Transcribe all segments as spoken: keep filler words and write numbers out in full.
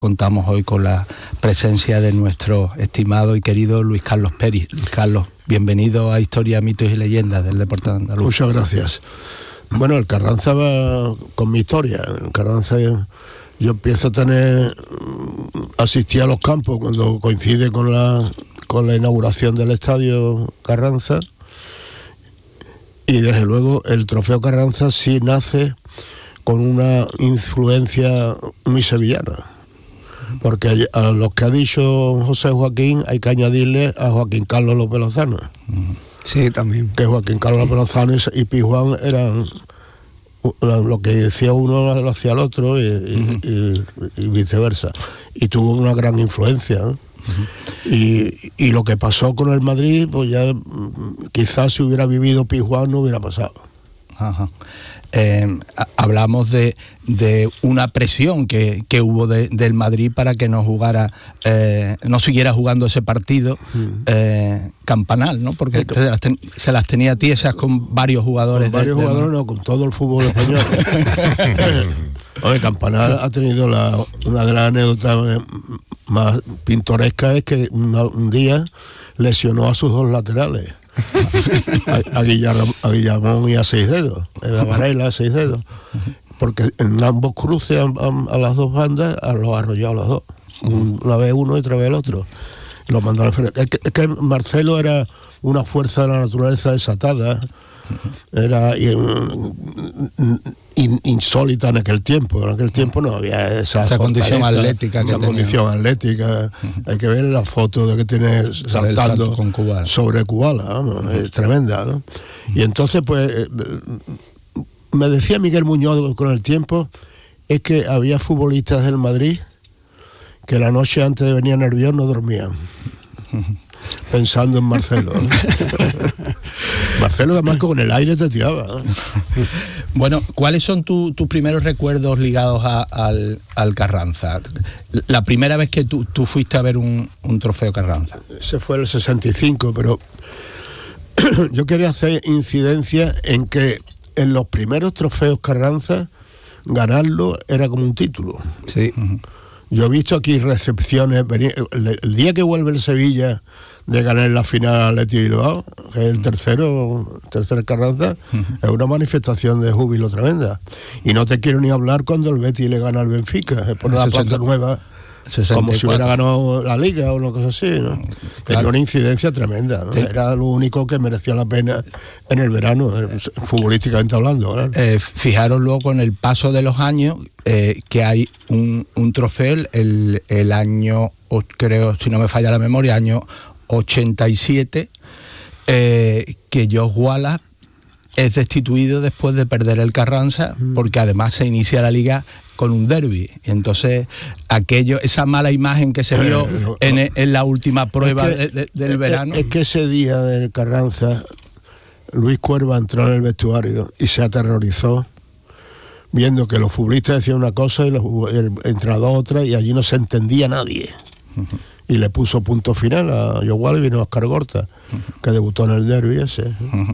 Contamos hoy con la presencia de nuestro estimado y querido Luis Carlos Peris. Luis Carlos, bienvenido a Historia, Mitos y Leyendas del Deporte Andaluz. Muchas gracias. Bueno, el Carranza va con mi historia. El Carranza, yo, yo empiezo a tener, asistí a los campos cuando coincide con la, con la inauguración del Estadio Carranza, y desde luego el Trofeo Carranza sí nace con una influencia muy sevillana. Porque a los que ha dicho José Joaquín hay que añadirle a Joaquín Carlos López Lozano. Sí, también. Que Joaquín Carlos López Lozano y Pizjuán eran lo que decía uno lo hacía el otro y, uh-huh. y, y viceversa. Y tuvo una gran influencia, ¿no? Uh-huh. y, y lo que pasó con el Madrid, pues ya quizás si hubiera vivido Pizjuán no hubiera pasado. Ajá. Eh, hablamos de, de una presión que, que hubo de, del Madrid para que no jugara, eh, no siguiera jugando ese partido eh, campanal, ¿no? Porque se las, ten, se las tenía tiesas con varios jugadores. Con varios de, jugadores, de... no, con todo el fútbol español. Oye, Campanal ha tenido la, una de las anécdotas más pintorescas, es que una, un día lesionó a sus dos laterales. a, a, Guillermo, a Guillamón y a Seis Dedos, a Varela a Seis Dedos, porque en ambos cruces a, a, a las dos bandas a los arrollado a los dos, una vez uno y otra vez el otro, los mandaron. Es que, es que Marcelo era una fuerza de la naturaleza desatada, era in, in, insólita en aquel tiempo. En aquel tiempo no había esa, esa condición atlética, esa condición atlética. Uh-huh. Hay que ver la foto de que tiene saltando con Kubala. sobre Kubala, ¿no? Es tremenda, ¿no? Uh-huh. Y entonces, pues, me decía Miguel Muñoz con el tiempo, es que había futbolistas del Madrid que la noche antes de venir nerviosos no dormían. Uh-huh. Pensando en Marcelo, ¿no? Marcelo además con el aire te tiraba, ¿no? Bueno, ¿cuáles son tu, tus primeros recuerdos ligados a, al, al Carranza? La primera vez que tú, tú fuiste a ver un, un trofeo Carranza. Ese fue el sesenta y cinco, pero yo quería hacer incidencia en que en los primeros trofeos Carranza ganarlo era como un título. Sí. Uh-huh. Yo he visto aquí recepciones, el, el día que vuelve el Sevilla de ganar la final al Athletic Bilbao, que es el tercero, el tercer Carranza, uh-huh. es una manifestación de júbilo tremenda. Y no te quiero ni hablar cuando el Betis le gana al Benfica, es por la Plaza Nueva, sesenta y cuatro. Como si hubiera ganado la Liga o una cosa así, ¿no? Claro. Tenía una incidencia tremenda, ¿no? Sí. Era lo único que merecía la pena en el verano, futbolísticamente hablando, ¿no? Eh, fijaros luego con el paso de los años eh, que hay un, un trofeo, el, el año, creo, si no me falla la memoria, año ochenta y siete, eh, que Josh Wallace es destituido después de perder el Carranza, mm. porque además se inicia la liga con un derbi. Entonces, aquello, esa mala imagen que se vio eh, no, en, en la última prueba es que, de, de, del es, verano. Es que ese día del Carranza, Luis Cuerva entró en el vestuario y se aterrorizó, viendo que los futbolistas decían una cosa y los, el entrenador otra, y allí no se entendía nadie. Uh-huh. Y le puso punto final a Josh Wallace y vino Oscar Gorta, uh-huh. que debutó en el derbi ese. Uh-huh.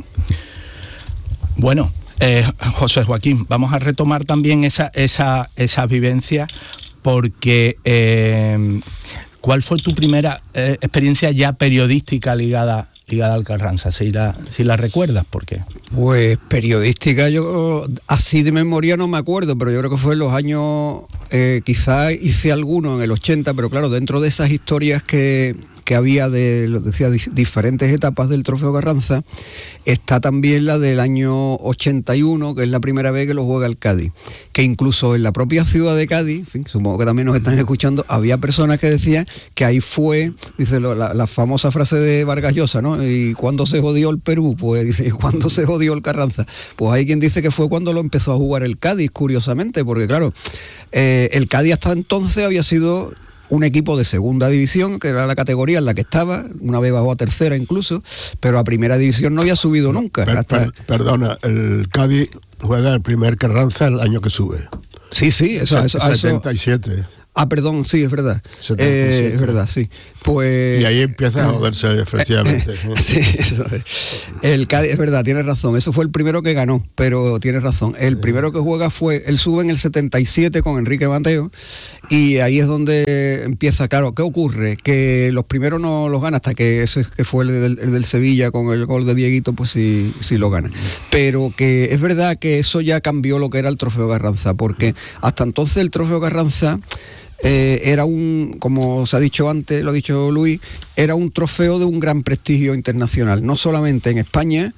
Bueno, eh, José Joaquín, vamos a retomar también esa, esa, esa vivencia, porque eh, ¿cuál fue tu primera eh, experiencia ya periodística ligada ligada al Carranza? Si la, si la recuerdas, ¿por qué? Pues periodística, yo así de memoria no me acuerdo, pero yo creo que fue en los años, eh, quizás hice alguno en el ochenta, pero claro, dentro de esas historias que, que había de, lo decía, di, diferentes etapas del Trofeo Carranza, está también la del año ochenta y uno, que es la primera vez que lo juega el Cádiz, que incluso en la propia ciudad de Cádiz, en fin, supongo que también nos están escuchando, había personas que decían que ahí fue, dice la, la famosa frase de Vargas Llosa, ¿no? ¿Y cuándo se jodió el Perú? Pues dice, ¿cuándo se jodió el Carranza? Pues hay quien dice que fue cuando lo empezó a jugar el Cádiz, curiosamente, porque claro, eh, el Cádiz hasta entonces había sido un equipo de segunda división, que era la categoría en la que estaba, una vez bajó a tercera incluso, pero a primera división no había subido nunca. Per, hasta... per, perdona, el Cádiz juega el primer Carranza el año que sube. Sí, sí, eso, eso, setenta y siete. Eso, Ah, perdón, sí, es verdad. Eh, es verdad, sí. Pues... Y ahí empieza a joderse, efectivamente. Sí, eso es. El Cádiz, es verdad, tienes razón. Eso fue el primero que ganó, pero tienes razón. El primero que juega fue, él sube en el setenta y siete con Enrique Mateo, y ahí es donde empieza, claro, ¿qué ocurre? Que los primeros no los gana hasta que ese que fue el del, el del Sevilla con el gol de Dieguito, pues sí, sí lo gana. Pero que es verdad que eso ya cambió lo que era el Trofeo Carranza, porque hasta entonces el Trofeo Carranza Eh, era un, como se ha dicho antes, lo ha dicho Luis, era un trofeo de un gran prestigio internacional, no solamente en España,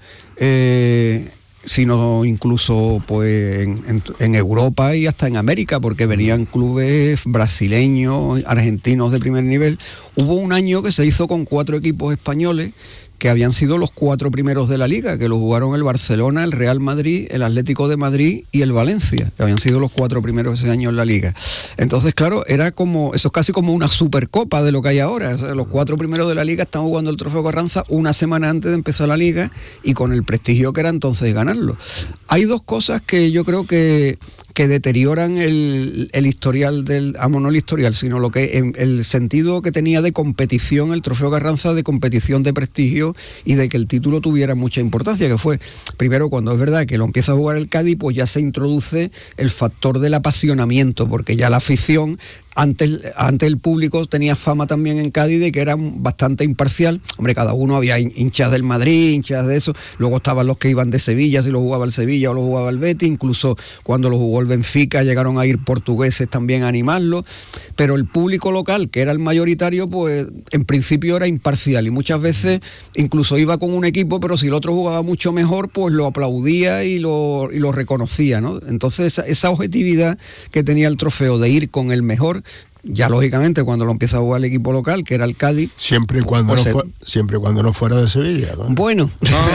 eh, sino incluso pues en, en, en Europa y hasta en América, porque venían clubes brasileños, argentinos de primer nivel. Hubo un año que se hizo con cuatro equipos españoles que habían sido los cuatro primeros de la liga, que lo jugaron el Barcelona, el Real Madrid, el Atlético de Madrid y el Valencia, que habían sido los cuatro primeros ese año en la liga. Entonces, claro, era como, eso es casi como una supercopa de lo que hay ahora. O sea, los cuatro primeros de la liga están jugando el Trofeo Carranza una semana antes de empezar la liga y con el prestigio que era entonces ganarlo. Hay dos cosas que yo creo que que deterioran el, el historial del, vamos, no el historial, sino lo que en, el sentido que tenía de competición el Trofeo Carranza, de competición de prestigio y de que el título tuviera mucha importancia, que fue, primero, cuando es verdad que lo empieza a jugar el Cádiz, pues ya se introduce el factor del apasionamiento, porque ya la afición... Antes, antes el público tenía fama también en Cádiz de que era bastante imparcial. Hombre, cada uno había hinchas del Madrid, hinchas de eso. Luego estaban los que iban de Sevilla, si lo jugaba el Sevilla o lo jugaba el Betis. Incluso cuando lo jugó el Benfica llegaron a ir portugueses también a animarlo. Pero el público local, que era el mayoritario, pues en principio era imparcial. Y muchas veces incluso iba con un equipo, pero si el otro jugaba mucho mejor, pues lo aplaudía y lo, y lo reconocía, ¿no? Entonces esa, esa objetividad que tenía el trofeo de ir con el mejor, ya lógicamente cuando lo empieza a jugar el equipo local, que era el Cádiz, siempre y cuando pues, no fue, siempre y cuando no fuera de Sevilla, ¿no? Bueno,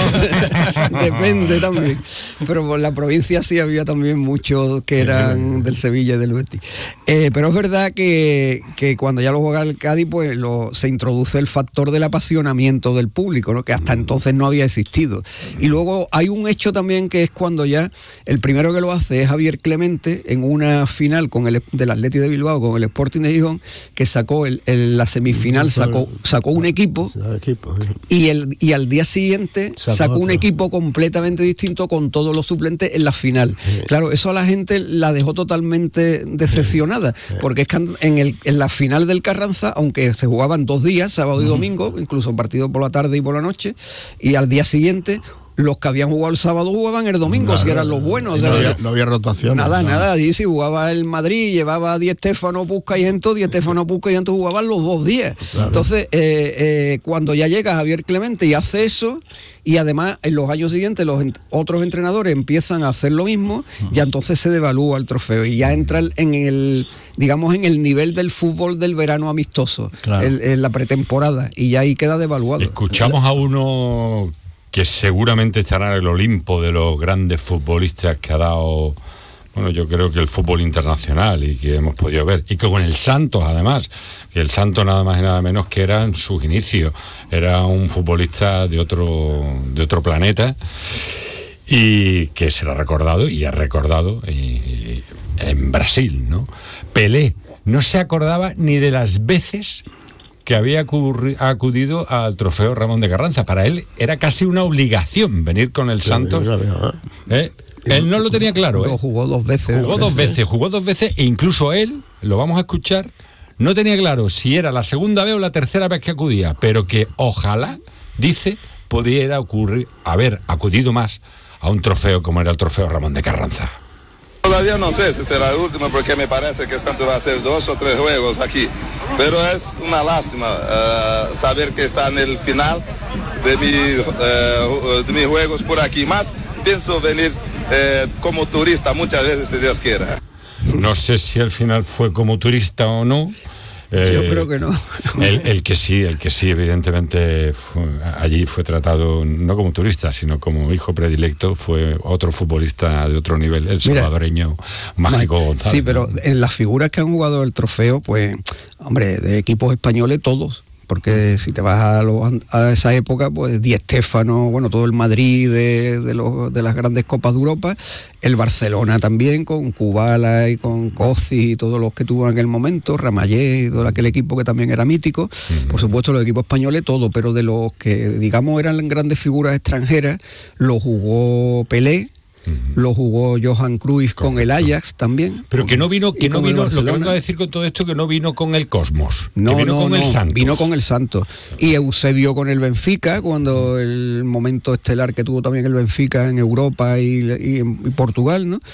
no. Depende también, pero por la provincia sí había también muchos que eran del Sevilla y del Betis, eh, pero es verdad que, que cuando ya lo juega el Cádiz, pues lo, se introduce el factor del apasionamiento del público, ¿no? Que hasta entonces no había existido. Y luego hay un hecho también que es cuando ya el primero que lo hace es Javier Clemente en una final con el del Athletic de Bilbao con el Sporting de Gijón, que sacó el, el, la semifinal, sacó, sacó un equipo y, el, y al día siguiente sacó un equipo completamente distinto con todos los suplentes en la final. Claro, eso a la gente la dejó totalmente decepcionada, porque es que en, el, en la final del Carranza, aunque se jugaban dos días, sábado y domingo, incluso partido por la tarde y por la noche, y al día siguiente los que habían jugado el sábado jugaban el domingo, claro, si eran los buenos. O sea, no, había, no había rotación. Nada, no. nada. Y si jugaba el Madrid, llevaba a Di Stéfano, Puskas y Gento, Di Stéfano, Puskas y Gento jugaban los dos días. Claro. Entonces, eh, eh, cuando ya llega Javier Clemente y hace eso, y además en los años siguientes los ent- otros entrenadores empiezan a hacer lo mismo, ya entonces se devalúa el trofeo y ya entra en el, digamos, en el nivel del fútbol del verano amistoso, claro. el, en la pretemporada, y ya ahí queda devaluado. Escuchamos a uno que seguramente estará en el Olimpo de los grandes futbolistas que ha dado, bueno, yo creo que el fútbol internacional y que hemos podido ver, y que con el Santos además, que el Santos nada más y nada menos que era en sus inicios, era un futbolista de otro, de otro planeta, y que será recordado y ha recordado y, y, en Brasil, ¿no? Pelé no se acordaba ni de las veces que había acudido al trofeo Ramón de Carranza. Para él era casi una obligación venir con el Santos. ¿Eh? Él no lo tenía claro. ¿eh? Jugó dos veces. Jugó dos veces, jugó dos veces, e incluso él, lo vamos a escuchar, no tenía claro si era la segunda vez o la tercera vez que acudía, pero que ojalá, dice, pudiera ocurrir, haber acudido más a un trofeo como era el trofeo Ramón de Carranza. Todavía no sé si será el último, porque me parece que Santos va a hacer dos o tres juegos aquí, pero es una lástima uh, saber que está en el final de, mi, uh, de mis juegos por aquí. Más pienso venir uh, como turista muchas veces, si Dios quiera. No sé si al final fue como turista o no. Eh, Yo creo que no. El, el que sí, el que sí, evidentemente fue, allí fue tratado no como turista, sino como hijo predilecto, fue otro futbolista de otro nivel, el Mira, salvadoreño Mágico Mike, González. Sí, pero en las figuras que han jugado el trofeo, pues, hombre, de equipos españoles todos. porque si te vas a, lo, a esa época, pues Di Stéfano, bueno, todo el Madrid de, de, los, de las grandes copas de Europa, el Barcelona también, con Kubala y con Cozi y todos los que tuvo en aquel momento, Ramallé y todo aquel equipo que también era mítico, uh-huh. Por supuesto los equipos españoles, todo, pero de los que digamos eran grandes figuras extranjeras, lo jugó Pelé, Uh-huh. lo jugó Johan Cruyff. Correcto. Con el Ajax también. Pero que no vino, que no vino, lo que vengo a decir con todo esto, que no vino con el Cosmos, no, que vino no, con no, el Santos. Vino con el Santos. Y Eusebio con el Benfica, cuando el momento estelar que tuvo también el Benfica en Europa y, y, y Portugal, ¿no?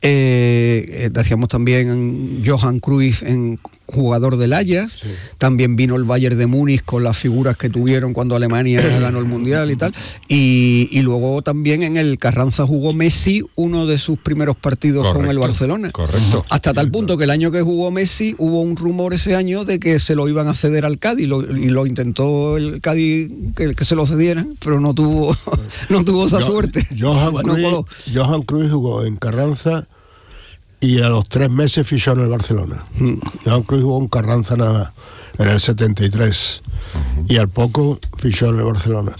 Eh, decíamos también Johan Cruyff en jugador del Ajax, sí. También vino el Bayern de Múnich con las figuras que tuvieron cuando Alemania ganó el Mundial y tal, y, y luego también en el Carranza jugó Messi uno de sus primeros partidos. Correcto, con el Barcelona. Correcto. Hasta tal punto que el año que jugó Messi hubo un rumor ese año de que se lo iban a ceder al Cádiz, lo, y lo intentó el Cádiz que, que se lo cedieran, pero no tuvo no tuvo esa Yo, suerte. Johan, bueno, Cruyff, Johan Cruyff jugó en Carranza y a los tres meses fichó en el Barcelona. Mm. Johan Cruyff jugó en Carranza nada más, en el setenta y tres, uh-huh. Y al poco fichó en el Barcelona.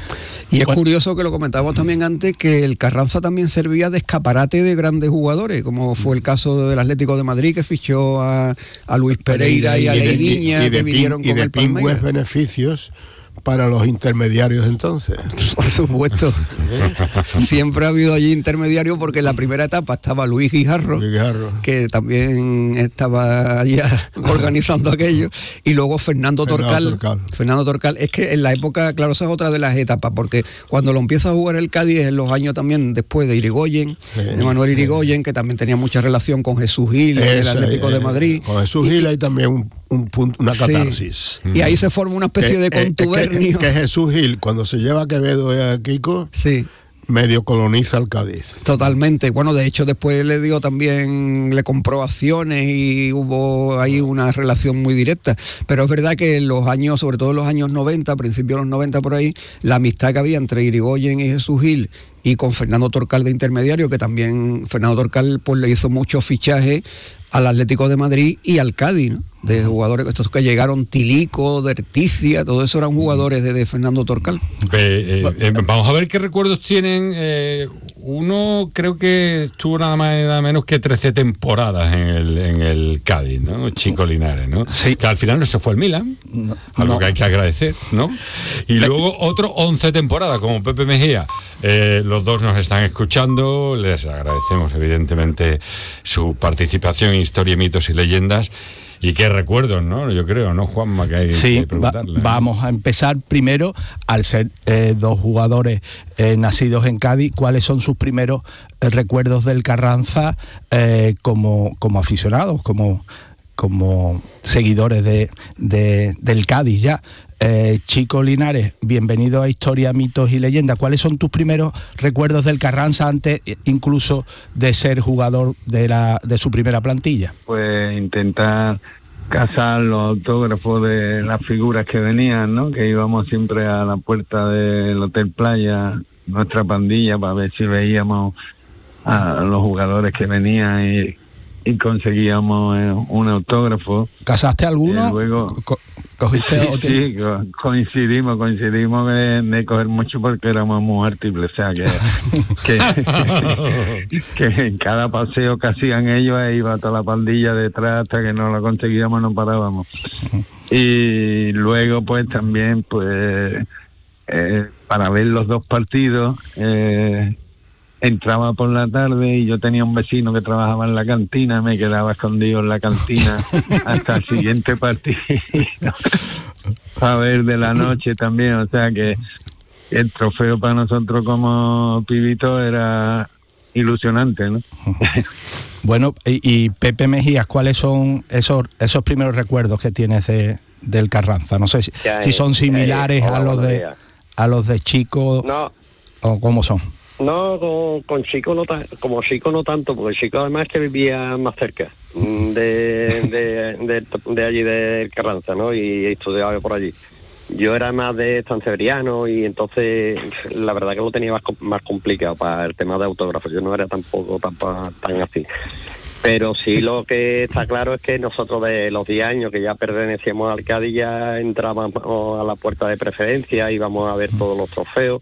Y es curioso que lo comentábamos también antes, que el Carranza también servía de escaparate de grandes jugadores, como fue el caso del Atlético de Madrid, que fichó a, a Luis Pereira y, y a Leiviña, que vinieron con el Palmeiras. Y de pingües beneficios para los intermediarios entonces. Por supuesto. Siempre ha habido allí intermediarios, porque en la primera etapa estaba Luis Guijarro, Luis Guijarro. Que también estaba allá organizando aquello, y luego Fernando, Fernando Torcal, Torcal. Fernando Torcal, es que en la época, claro, esa es otra de las etapas, porque cuando lo empieza a jugar el Cádiz en los años también después de Irigoyen, sí, de Manuel Irigoyen, que también tenía mucha relación con Jesús Gil, el Atlético eh, de Madrid. Con Jesús Gil hay también un Un punto, una catarsis. Sí. Y ahí se forma una especie de contubernio. Que, que, que Jesús Gil, cuando se lleva a Quevedo y a Kiko, sí. medio coloniza el Cádiz. Totalmente. Bueno, de hecho después le dio también, le compró acciones y hubo ahí una relación muy directa. Pero es verdad que en los años, sobre todo en los años noventa, principios de los noventa por ahí, la amistad que había entre Irigoyen y Jesús Gil, y con Fernando Torcal de intermediario, que también Fernando Torcal pues le hizo muchos fichajes al Atlético de Madrid y al Cádiz, ¿no? De jugadores, estos que llegaron, Tilico, Derticia, todo eso eran jugadores de, de Fernando Torcal. Eh, eh, eh, vamos a ver qué recuerdos tienen. Eh, uno creo que estuvo nada más nada menos que trece temporadas en el, en el Cádiz, ¿no? Chico Linares, ¿no? Sí. Que al final no se fue al Milan, no, algo no. que hay que agradecer, ¿no? Y luego otro once temporadas como Pepe Mejía. Eh, los dos nos están escuchando, les agradecemos evidentemente su participación en Historia, Mitos y Leyendas. Y qué recuerdos, ¿no? Yo creo, ¿no, Juanma? Que hay sí, que preguntarle. Va, vamos a empezar primero, al ser eh, dos jugadores eh, nacidos en Cádiz, ¿cuáles son sus primeros eh, recuerdos del Carranza eh, como, como aficionados, como, como seguidores de, de, del Cádiz ya? Eh, Chico Linares, bienvenido a Historia, Mitos y Leyendas. ¿Cuáles son tus primeros recuerdos del Carranza antes incluso de ser jugador de la de su primera plantilla? Pues intentar cazar los autógrafos de las figuras que venían, ¿no? Que íbamos siempre a la puerta del Hotel Playa, nuestra pandilla, para ver si veíamos a los jugadores que venían y, y conseguíamos eh, un autógrafo. ¿Casaste alguno? Eh, luego... Co- ¿Cogiste sí, otro? sí, co- coincidimos, coincidimos de, de coger mucho porque éramos múltiples, o sea que, que, que, que en cada paseo que hacían ellos iba toda la pandilla detrás hasta que no lo conseguíamos, no parábamos. Y luego pues también pues eh, para ver los dos partidos eh, entraba por la tarde y yo tenía un vecino que trabajaba en la cantina, me quedaba escondido en la cantina hasta el siguiente partido a ver de la noche también, o sea que el trofeo para nosotros como pibitos era ilusionante, ¿no? Bueno, y, y Pepe Mejías, ¿cuáles son esos esos primeros recuerdos que tienes de, del Carranza? No sé si, hay, si son similares hay, hola, a los de días. a los de Chico, no. o cómo son. No, con, con Chico no ta- como Chico no tanto, porque Chico además que vivía más cerca de, de, de, de allí del Carranza, ¿no? Y estudiaba por allí. Yo era más de San Severiano y entonces la verdad que lo tenía más, más complicado para el tema de autógrafos. Yo no era tampoco tan, tan así. Pero sí, lo que está claro es que nosotros de los diez años que ya pertenecíamos al Cádiz ya entrábamos a la puerta de preferencia, íbamos a ver todos los trofeos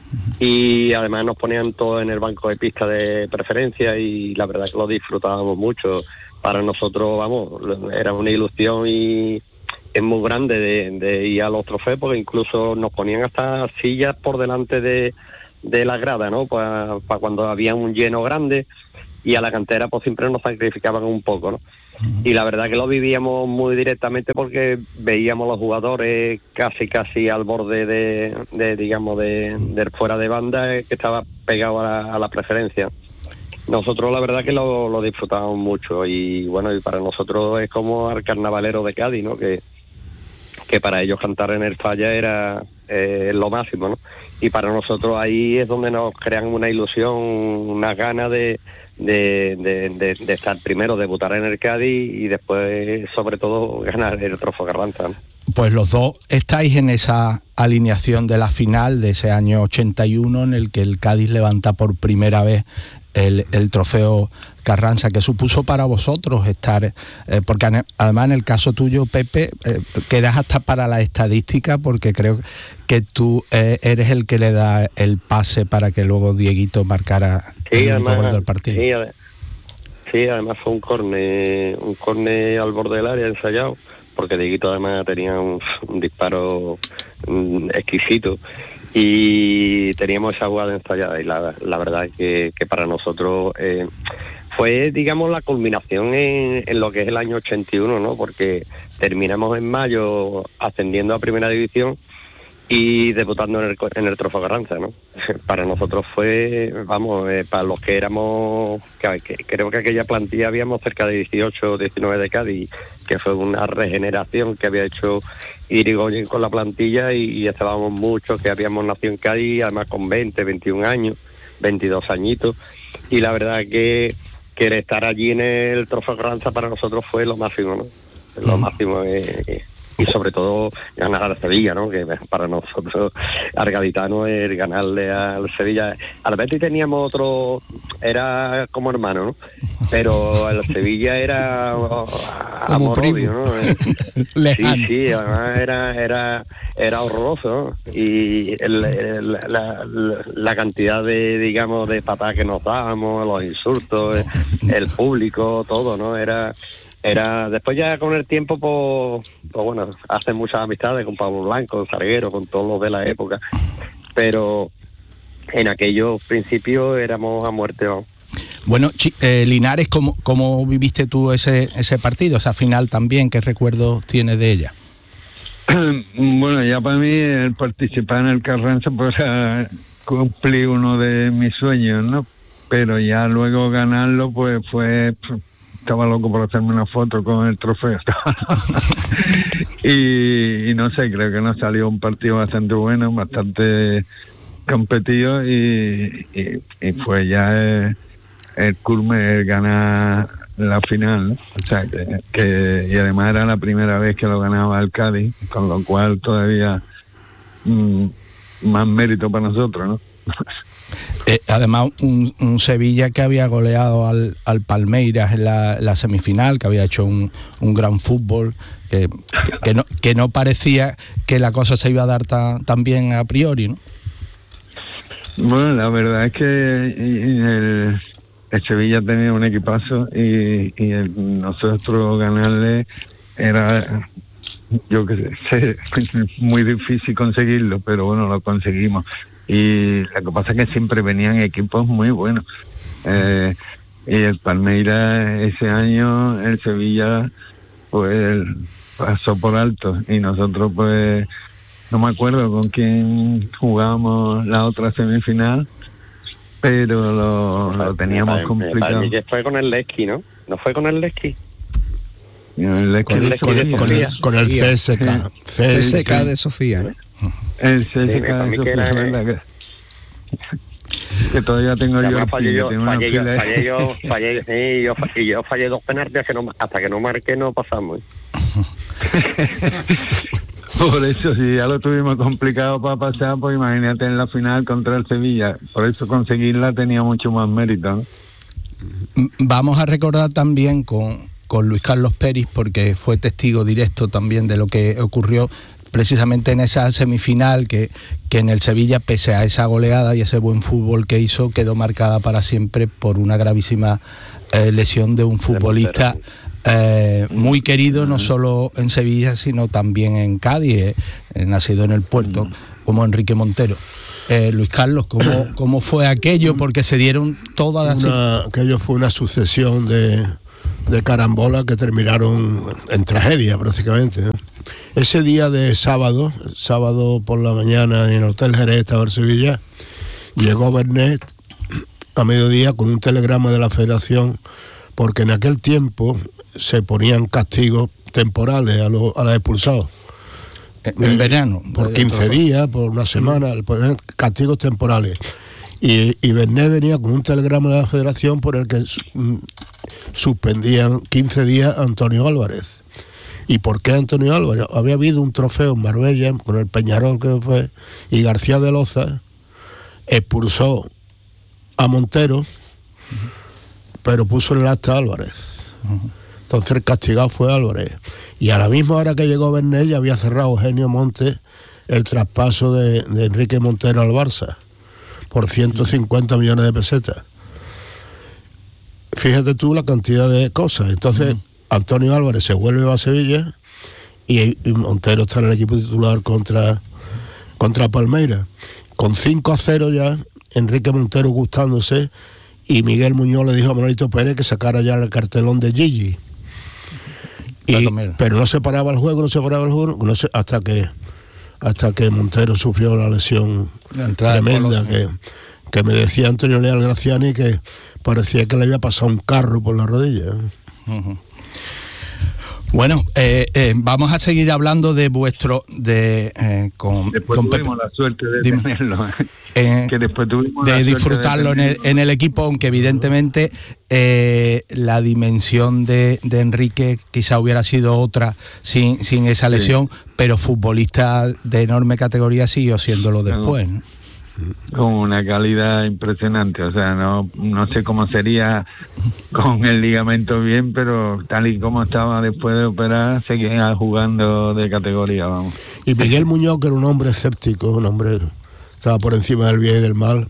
y además nos ponían todos en el banco de pista de preferencia y la verdad que lo disfrutábamos mucho. Para nosotros, vamos, era una ilusión y es muy grande de, de ir a los trofeos, porque incluso nos ponían hasta sillas por delante de, de la grada, ¿no? Para pa cuando había un lleno grande, y a la cantera pues siempre nos sacrificaban un poco, ¿no? Y la verdad que lo vivíamos muy directamente porque veíamos a los jugadores casi casi al borde de, de digamos, de, de fuera de banda, que estaba pegado a la, a la preferencia. Nosotros la verdad que lo, lo disfrutábamos mucho y bueno, y para nosotros es como al carnavalero de Cádiz, ¿no? Que, que para ellos cantar en el Falla era eh, lo máximo, ¿no? Y para nosotros ahí es donde nos crean una ilusión, una gana de, de, de, de, de estar primero, debutar en el Cádiz y después sobre todo ganar el Trofeo Carranza, ¿no? Pues los dos estáis en esa alineación de la final de ese año ochenta y uno en el que el Cádiz levanta por primera vez el, el Trofeo Carranza. ¿Qué supuso para vosotros estar? Eh, porque además en el caso tuyo, Pepe, eh, quedas hasta para la estadística, porque creo que tú eh, eres el que le da el pase para que luego Dieguito marcara sí, el además, gol del partido. Sí, ad sí, además fue un córner, un córner al borde del área ensayado, porque Dieguito además tenía un, un disparo um, exquisito y teníamos esa jugada ensayada y la, la verdad es que, que para nosotros eh, fue, digamos, la culminación en, en lo que es el año ochenta y uno, ¿no? Porque terminamos en mayo ascendiendo a Primera División y debutando en el, en el Trofeo Carranza, ¿no? Para nosotros fue, vamos, eh, para los que éramos, que, que, creo que aquella plantilla habíamos cerca de dieciocho o diecinueve de Cádiz, que fue una regeneración que había hecho Irigoyen con la plantilla y, y estábamos muchos que habíamos nacido en Cádiz, además con veinte, veintiún años, veintidós añitos, y la verdad que, que el estar allí en el Trofeo Carranza para nosotros fue lo máximo, ¿no? Lo máximo, eh, eh. Y sobre todo ganar al Sevilla, ¿no? Que para nosotros, argaditano, es ganarle al Sevilla. Al Betis teníamos otro, era como hermano, ¿no? Pero el Sevilla era amor-odio, ¿no? Sí, sí, además era, era, era horroroso, ¿no? Y el, el, la, la, la cantidad de, digamos, de patadas que nos dábamos, los insultos, el, el público, todo, ¿no? Era... Era, después ya con el tiempo, pues, pues bueno, hacen muchas amistades con Pablo Blanco, con Sarguero, con todos los de la época, pero en aquellos principios éramos a muerte, ¿no? Bueno, eh, Linares, ¿cómo, ¿cómo viviste tú ese, ese partido, esa final también? ¿Qué recuerdos tienes de ella? Bueno, ya para mí el participar en el Carranza pues cumplir uno de mis sueños, ¿no? Pero ya luego ganarlo pues fue... Estaba loco por hacerme una foto con el trofeo. y, y no sé, creo que nos salió un partido bastante bueno, bastante competido y, y, y fue ya el, el culmen, el ganar la final, ¿no? O sea, que, que, y además era la primera vez que lo ganaba el Cádiz, con lo cual todavía mmm, más mérito para nosotros, ¿no? Eh, además, un, un Sevilla que había goleado al, al Palmeiras en la, la semifinal, que había hecho un, un gran fútbol, que, que, que, no, que no parecía que la cosa se iba a dar tan, tan bien a priori, ¿no? Bueno, la verdad es que el, el Sevilla tenía un equipazo y, y el, nosotros ganarle era, yo qué sé, muy difícil conseguirlo, pero bueno, lo conseguimos. Y lo que pasa es que siempre venían equipos muy buenos. Eh, y el Palmeiras ese año, el Sevilla, pues pasó por alto. Y nosotros, pues, no me acuerdo con quién jugábamos la otra semifinal, pero lo, lo teníamos complicado. Que fue con el Lesky, ¿no? ¿No fue con el Lesky? El Lesky con, el, con, el, con, el, con el C S K. C S K de Sofía, ¿no? El C S K de Sofía, es verdad que... que todavía tengo yo, fallé yo, fallé yo, fallé yo, fallé, sí, yo, y yo fallé dos penaltis que no, hasta que no marqué no pasamos. Por eso, si ya lo tuvimos complicado para pasar, pues imagínate en la final contra el Sevilla. Por eso conseguirla tenía mucho más mérito, ¿no? Vamos a recordar también con, con Luis Carlos Peris, porque fue testigo directo también de lo que ocurrió precisamente en esa semifinal, que, que en el Sevilla, pese a esa goleada y ese buen fútbol que hizo, quedó marcada para siempre por una gravísima eh, lesión de un futbolista eh, muy querido, no solo en Sevilla, sino también en Cádiz, eh, nacido en el puerto, como Enrique Montero. Eh, Luis Carlos, ¿cómo, ¿cómo fue aquello? Porque se dieron todas las... Una, aquello fue una sucesión de, de carambolas que terminaron en tragedia prácticamente, ¿eh? Ese día de sábado, sábado por la mañana en el Hotel Jerez, estaba en Sevilla, llegó Bernet a mediodía con un telegrama de la Federación, porque en aquel tiempo se ponían castigos temporales a, los, a los expulsados. En eh, verano. Por quince días, por una semana, ponían castigos temporales. Y, y Bernet venía con un telegrama de la Federación por el que mm, suspendían quince días a Antonio Álvarez. ¿Y por qué Antonio Álvarez? Había habido un trofeo en Marbella con el Peñarol, creo que fue, y García de Loza expulsó a Montero, uh-huh. pero puso en el acta a Álvarez. Uh-huh. Entonces el castigado fue Álvarez. Y a la misma hora que llegó Bernet ya había cerrado Eugenio Montes el traspaso de, de Enrique Montero al Barça por ciento cincuenta millones de pesetas. Fíjate tú la cantidad de cosas. Entonces... Uh-huh. Antonio Álvarez se vuelve a Sevilla y, y Montero está en el equipo titular contra, contra Palmeiras. Con cinco a cero ya, Enrique Montero gustándose, y Miguel Muñoz le dijo a Manolito Pérez que sacara ya el cartelón de Gigi. Y, pero no se paraba el juego, no se paraba el juego, no se, hasta que hasta que Montero sufrió la lesión la tremenda que, que me decía Antonio Leal Graciani que parecía que le había pasado un carro por la rodilla. Uh-huh. Bueno, eh, eh, vamos a seguir hablando de vuestro... de eh, con, Después con tuvimos Pepe. la suerte de Dime. tenerlo. Eh, que después tuvimos de la disfrutarlo de en, el, en el equipo, aunque evidentemente eh, la dimensión de, de Enrique quizá hubiera sido otra sin, sin esa lesión, sí. Pero futbolista de enorme categoría siguió siéndolo después, ¿no? Con una calidad impresionante, o sea, no no sé cómo sería con el ligamento bien, pero tal y como estaba después de operar, seguía jugando de categoría, vamos. Y Miguel Muñoz, que era un hombre escéptico, un hombre que estaba por encima del bien y del mal,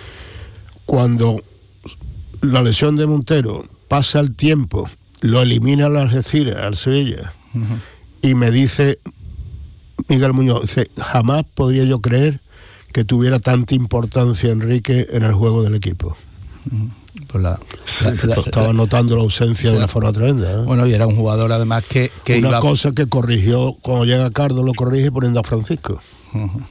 cuando la lesión de Montero pasa el tiempo, lo elimina al Algeciras, al Sevilla, uh-huh. y me dice Miguel Muñoz, dice, jamás podría yo creer que tuviera tanta importancia Enrique en el juego del equipo. Pues la, la, la, estaba notando la ausencia o sea, de una forma tremenda, ¿eh? Bueno, y era un jugador además que, que una iba... cosa que corrigió, cuando llega Cardo lo corrige poniendo a Francisco. Uh-huh.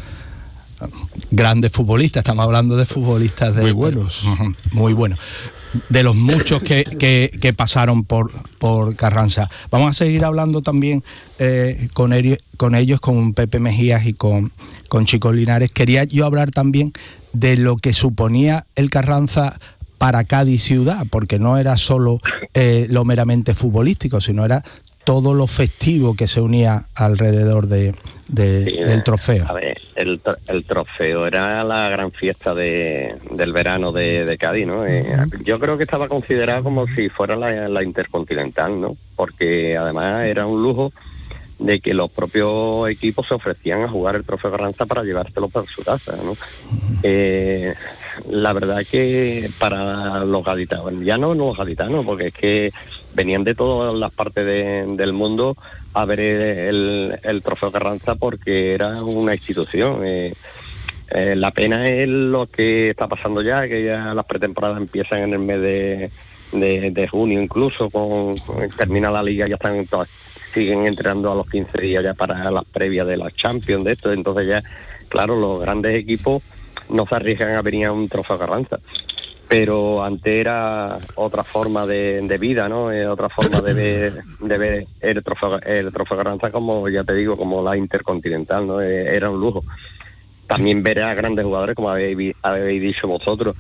Grandes futbolistas, estamos hablando de futbolistas de, muy buenos. Uh-huh, muy buenos. De los muchos que, que, que pasaron por, por Carranza. Vamos a seguir hablando también eh, con, ellos, con ellos, con Pepe Mejías y con, con Chico Linares. Quería yo hablar también de lo que suponía el Carranza para Cádiz ciudad, porque no era solo eh, lo meramente futbolístico, sino era todo lo festivo que se unía alrededor de, de, sí, del trofeo. A ver, el, el trofeo era la gran fiesta de, del verano de, de Cádiz, ¿no? Eh, yo creo que estaba considerado como si fuera la, la Intercontinental, ¿no? Porque además era un lujo de que los propios equipos se ofrecían a jugar el trofeo Carranza para llevárselo para su casa, ¿no? Eh, la verdad que para los gaditanos, ya no los gaditanos, porque es que venían de todas las partes de, del mundo a ver el, el trofeo Carranza porque era una institución. Eh, eh, la pena es lo que está pasando ya, que ya las pretemporadas empiezan en el mes de, de, de junio incluso, con, con termina la liga, ya están todas, siguen entrenando a los quince días ya para las previas de la Champions, de esto, entonces ya, claro, los grandes equipos no se arriesgan a venir a un trofeo Carranza. Pero antes era otra forma de, de vida, ¿no? Eh, otra forma de ver, de ver el trofeo, el trofeo Carranza, como ya te digo, como la Intercontinental, ¿no? Eh, era un lujo. También ver a grandes jugadores, como habéis, habéis dicho vosotros,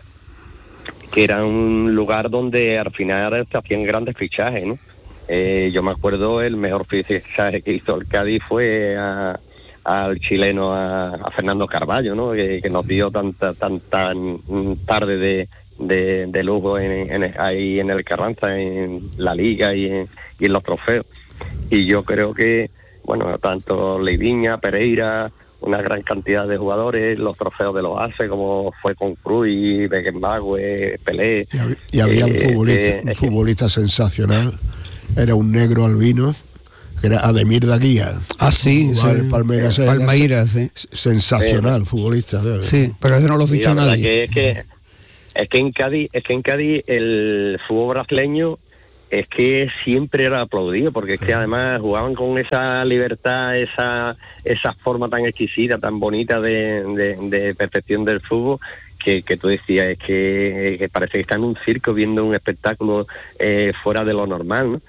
que era un lugar donde al final se hacían grandes fichajes, ¿no? Eh, yo me acuerdo el mejor fichaje que hizo el Cádiz fue a... al chileno, a, a Fernando Carballo, ¿no? Que, que nos dio tan, tan, tan tarde de, de, de lujo en, en, ahí en el Carranza, en la liga y en, y en los trofeos. Y yo creo que, bueno, tanto Leiviña, Pereira, una gran cantidad de jugadores, los trofeos de los A C E, como fue con Cruyff, Beckenbauer, Pelé. Y, hab- y había un eh, futbolista, eh, un futbolista sensacional, era un negro albino, que era Ademir Daguía. Ah, sí, Jugaba sí. en el Palmeiras, era Palmeiras, sí. sensacional futbolista. ¿sabes? Sí, pero ese no lo Sí, fichó la verdad nadie. que es que es que en Cádiz, es que en Cádiz el fútbol brasileño es que siempre era aplaudido, porque es que además jugaban con esa libertad, esa esa forma tan exquisita, tan bonita de, de, de perfección del fútbol, que, que tú decías, es que, que parece que está en un circo viendo un espectáculo eh, fuera de lo normal, ¿no?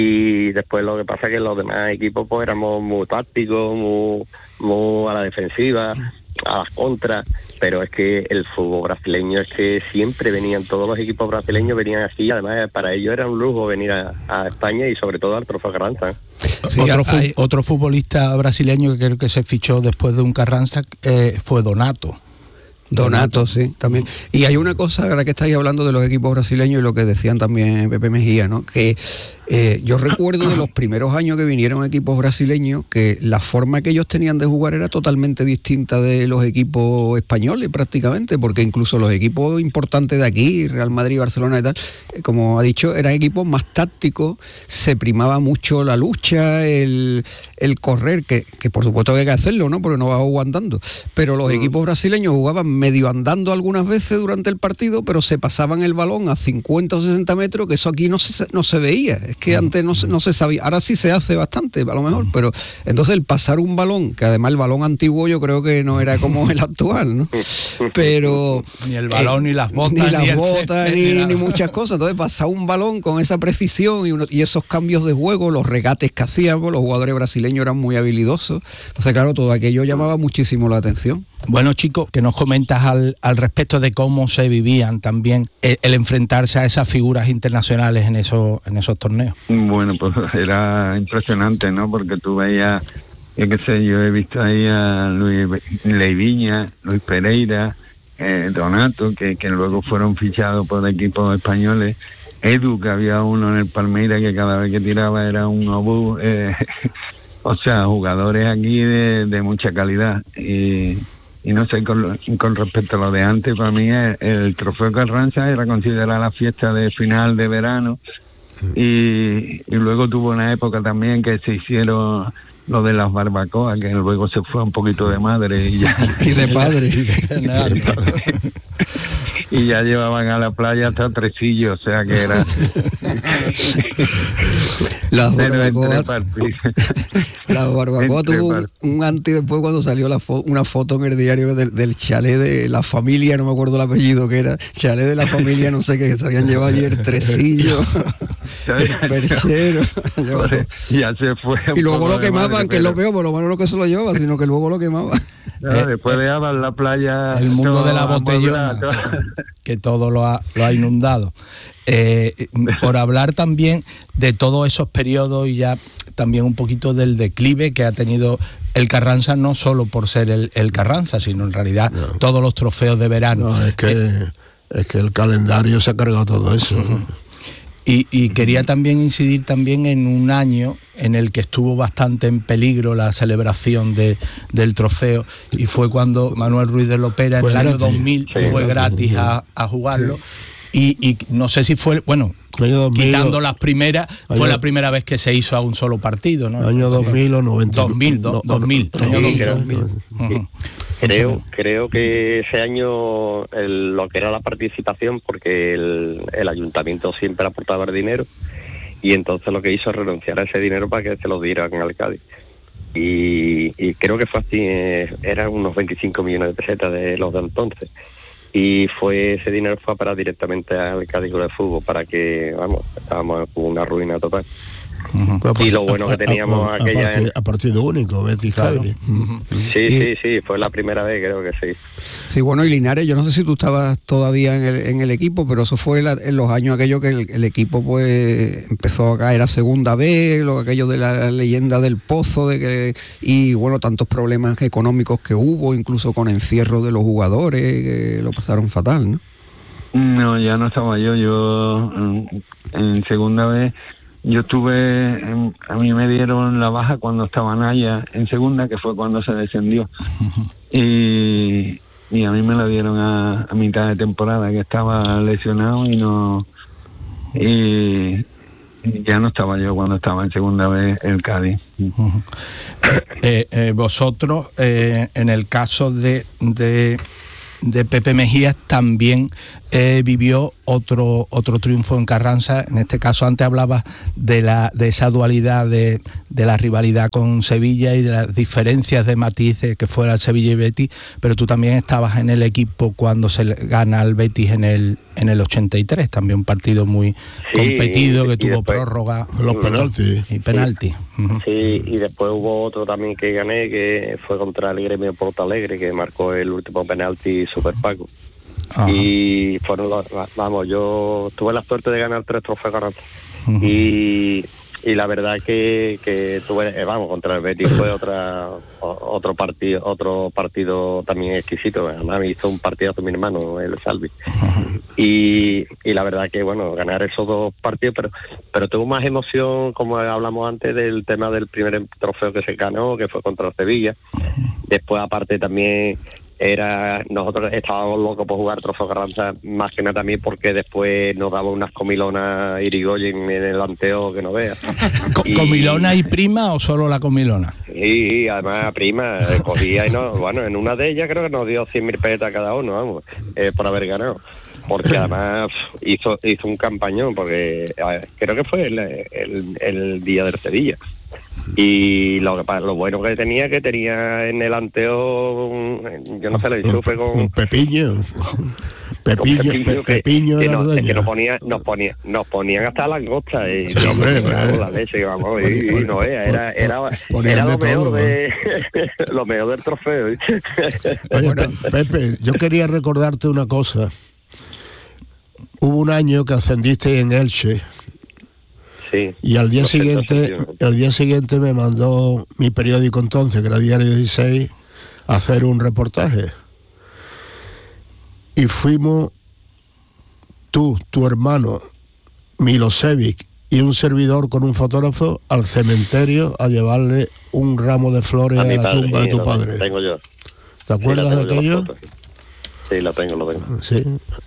Y después lo que pasa es que los demás equipos pues éramos muy tácticos, muy, muy a la defensiva, a las contras, pero es que el fútbol brasileño es que siempre venían, todos los equipos brasileños venían aquí, además para ellos era un lujo venir a, a España y sobre todo al Trofeo Carranza. Sí, otro, fu- hay- otro futbolista brasileño que creo que se fichó después de un Carranza eh, fue Donato. Donato, sí, también. Y hay una cosa, ahora que estáis hablando de los equipos brasileños y lo que decían también Pepe Mejía, ¿no? Que eh, yo recuerdo de los primeros años que vinieron equipos brasileños que la forma que ellos tenían de jugar era totalmente distinta de los equipos españoles prácticamente, porque incluso los equipos importantes de aquí, Real Madrid, Barcelona y tal, eh, como ha dicho, eran equipos más tácticos, se primaba mucho la lucha, el, el correr, que, que por supuesto que hay que hacerlo, ¿no? Porque no vas aguantando. Pero los equipos brasileños jugaban medio andando algunas veces durante el partido, pero se pasaban el balón a cincuenta o sesenta metros, que eso aquí no se, no se veía. Es que antes no se, no se sabía. Ahora sí se hace bastante, a lo mejor, pero entonces el pasar un balón, que además el balón antiguo yo creo que no era como el actual, ¿no? Pero... Ni el balón, eh, ni las botas, Ni ni las el botas, césped, ni, ni nada. ni muchas cosas. Entonces pasar un balón con esa precisión y, uno- y esos cambios de juego, los regates que hacíamos, los jugadores brasileños eran muy habilidosos. Entonces, claro, todo aquello llamaba muchísimo la atención. Bueno, chicos, que nos comentas al, al respecto de cómo se vivían también el, el enfrentarse a esas figuras internacionales en esos, en esos torneos. Bueno, pues era impresionante, ¿no? Porque tú veías, yo qué sé, yo he visto ahí a Luis Leiviña, Luis Pereira, eh, Donato, que, que luego fueron fichados por equipos españoles. Edu, que había uno en el Palmeiras que cada vez que tiraba era un obús. Eh, o sea, jugadores aquí de, de mucha calidad. Y, y no sé, con, con respecto a lo de antes, para mí el, el Trofeo Carranza era considerada la fiesta de final de verano. Y, y luego tuvo una época también que se hicieron lo de las barbacoas, que luego se fue un poquito de madre y ya, Y de padre. y ya llevaban a la playa hasta tresillos, o sea que era Las pero entre barbacoas, partidos. la barbacoa Entre tuvo un, par- un antes y después cuando salió la fo- una foto en el diario del, del chalet de la familia, no me acuerdo el apellido que era, chalet de la familia, no sé qué, que se habían llevado allí el tresillo, el perchero, llevaba todo. Ya se fue un Y luego poco lo de quemaban, madre, que es lo pero- peor, por lo menos no que se lo llevaba, sino que luego lo quemaban. Claro, después dejaban la playa. El mundo todo de la botellona, amueblado, todo. que todo lo ha, lo ha inundado. Eh, por hablar también de todos esos periodos y ya también un poquito del declive que ha tenido el Carranza, no solo por ser el, el Carranza, sino en realidad No. todos los trofeos de verano. No, es que, es que el calendario se ha cargado todo eso. ¿no? Y, y quería también incidir también en un año en el que estuvo bastante en peligro la celebración de, del trofeo, y fue cuando Manuel Ruiz de Lopera en Fue el año gratis. dos mil Sí, fue gratis. gratis a, a jugarlo. Y, y no sé si fue, bueno, Año dos mil, quitando las primeras, fue año- la primera vez que se hizo a un solo partido, ¿no? Año dos mil o noventa. dos mil, do- dos mil, no, año no, dos mil. no, Ujú. Creo, creo que ese año el- lo que era la participación, porque el, el ayuntamiento siempre aportaba el dinero, y entonces lo que hizo es renunciar a ese dinero para que se lo dieran al Cádiz. Y, y creo que fue así, eh, eran unos veinticinco millones de pesetas de los de entonces. Y fue ese dinero fue a parar directamente al Cádiz Club de Fútbol, para que, vamos, estábamos con una ruina total. Ujú. Y lo bueno que teníamos a, a, aquella- a, partido, a partido único, Betis Claro. Cádiz. Ujú. Sí, Y- sí, sí, fue la primera vez, creo que sí. Sí, bueno, y Linares, yo no sé si tú estabas todavía en el, en el equipo, pero eso fue la- en los años aquellos que el, el equipo pues empezó a caer a segunda vez, lo aquello de la leyenda del pozo, de que y bueno, tantos problemas económicos que hubo, incluso con encierro de los jugadores, que lo pasaron fatal, ¿no? No, ya no estaba yo. Yo en, en segunda vez, yo estuve, en, a mí me dieron la baja cuando estaba Naya en segunda, que fue cuando se descendió. Y, y a mí me la dieron a, a mitad de temporada, que estaba lesionado y no... Y ya no estaba yo cuando estaba en segunda vez el Cádiz. Uh-huh. eh, eh, vosotros, eh, en el caso de... de de Pepe Mejías también eh, vivió otro otro triunfo en Carranza. En este caso antes hablabas de la de esa dualidad de, de la rivalidad con Sevilla y de las diferencias de matices que fuera el Sevilla y Betis, pero tú también estabas en el equipo cuando se gana al Betis en el en el ochenta y tres, también un partido muy sí, competido que tuvo después, prórroga, los penaltis y penaltis. Sí, uh-huh. Sí, y después hubo otro también que gané, que fue contra el Gremio Porto Alegre, que marcó el último penalti Super Paco. Ajá. Y fueron los, vamos, yo tuve la suerte de ganar tres trofeos Carranza. Uh-huh. y y la verdad que que tuve, vamos, contra el Betis fue otra otro partido otro partido también exquisito. Además me hizo un partidazo mi hermano, el Salvi. Uh-huh. y y la verdad que bueno, ganar esos dos partidos, pero pero tuvo más emoción, como hablamos antes, del tema del primer trofeo que se ganó, que fue contra el Sevilla. Uh-huh. Después aparte también era, nosotros estábamos locos por jugar Trofeo Carranza, más que nada también porque después nos daba unas comilonas Irigoyen en el Anteo que no veas. y, ¿Comilona y prima o solo la comilona? Sí, además prima, cogía y no, bueno, en una de ellas creo que nos dio cien mil pesetas cada uno, vamos, eh, por haber ganado. Porque además hizo hizo un campañón, porque ver, creo que fue el, el, el día del Sevilla. Y lo, lo bueno que tenía, que tenía en el Anteo, un, yo no sé, le enchufe con... Un pepiño. Pepiño, pepillo, pe, que, pepiño que, no, que nos, ponía, nos, ponía, nos ponían hasta langosta. Y, sí, hombre, y, la leche, vamos, y, y no era, era, era, era lo, de mejor de, lo mejor del trofeo. Oye, Pepe, yo quería recordarte una cosa. Hubo un año que ascendiste en Elche. Sí, y al día siguiente al día siguiente me mandó mi periódico entonces, que era Diario dieciséis, a hacer un reportaje. Y fuimos tú, tu hermano, Milosevic y un servidor con un fotógrafo al cementerio a llevarle un ramo de flores a, a la padre, tumba sí, de tu padre. Tengo yo. ¿Te acuerdas sí, de aquello? Sí, lo tengo, lo tengo. Sí.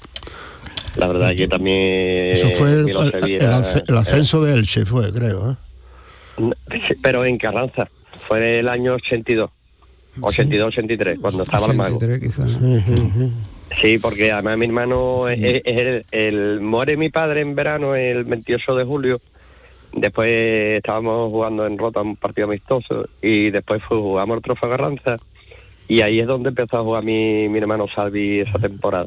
La verdad que también... Eso fue el, el, el, el ascenso de Elche, fue, creo. ¿eh? Pero en Carranza, fue el año ochenta y dos, ochenta y dos, ochenta y tres, cuando estaba el mago. Quizás. Sí, sí, sí. Sí, porque además mi hermano, es, es el, el muere mi padre en verano, el veintiocho de julio. Después estábamos jugando en Rota un partido amistoso y después fue, jugamos el Trofeo Carranza y ahí es donde empezó a jugar mi, mi hermano Salvi esa temporada.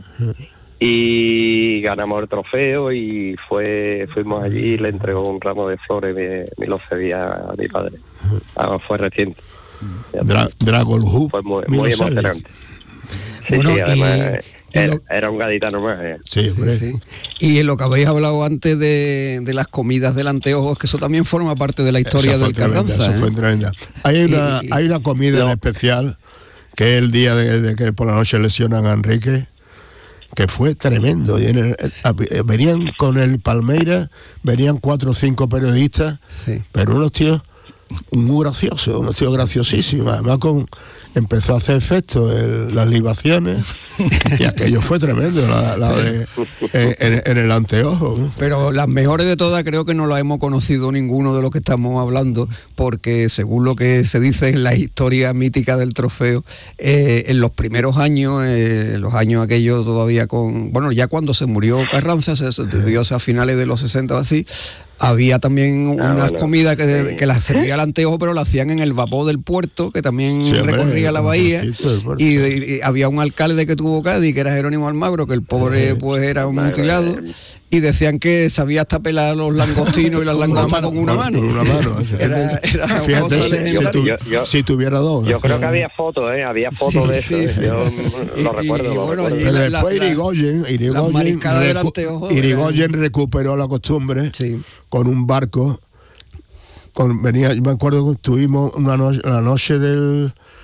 Y ganamos el trofeo y fue fuimos allí y le entregó un ramo de flores, me, me lo cedía a mi padre. Ah, fue reciente. Dra Dragon Hoop. Fue muy, muy emocionante. Sí, bueno, sí, además y, era, y lo, era un gaditano más. Eh. Sí, sí, sí. Y en lo que habéis hablado antes de, de las comidas del Anteojos, que eso también forma parte de la historia del Carranza. Eso ¿eh? fue tremenda. Hay una, y, hay una comida no. en especial, que es el día de, de que por la noche lesionan a Enrique, que fue tremendo. Y en el, venían con el Palmeiras, venían cuatro o cinco periodistas, sí. pero unos tíos muy graciosos, unos tíos graciosísimos. Además con, empezó a hacer efecto el, las libaciones y aquello fue tremendo, la, la de, en, en el Anteojo. Pero las mejores de todas creo que no las hemos conocido ninguno de los que estamos hablando, porque según lo que se dice en la historia mítica del trofeo, eh, en los primeros años, eh, los años aquellos todavía con... Bueno, ya cuando se murió Carranza, se, se dio a finales de los sesenta o así, había también ah, unas bueno, comidas que, sí. que las servía al Anteojo, pero las hacían en el vapor del puerto, que también sí, recorría hombre, la bahía, y, y, y había un alcalde que tuvo Cádiz, que era Jerónimo Almagro, que el pobre sí. pues era un mutilado, y decían que sabía hasta pelar los langostinos y las langostas con una mano. Con una mano. Era, era Fíjate, si, si, tu, yo, yo, si tuviera dos. Yo creo que había fotos, ¿eh? Había fotos sí, de eso. Sí, ¿eh? sí. Yo lo y, recuerdo. Y, lo bueno, recuerdo. La, después la, Irigoyen, Irigoyen, recu Irigoyen recuperó la costumbre sí. con un barco. Con, venía, yo me acuerdo que estuvimos una noche, la noche del,